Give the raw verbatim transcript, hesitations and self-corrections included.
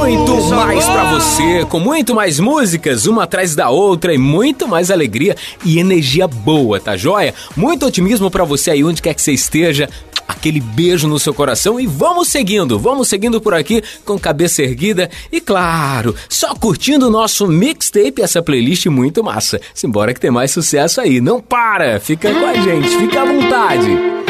muito mais pra você, com muito mais músicas, uma atrás da outra e muito mais alegria e energia boa, tá joia? Muito otimismo pra você aí onde quer que você esteja, aquele beijo no seu coração e vamos seguindo, vamos seguindo por aqui com cabeça erguida e claro, só curtindo o nosso mixtape, essa playlist muito massa. Simbora que tem mais sucesso aí, não para, fica com a gente, fica à vontade.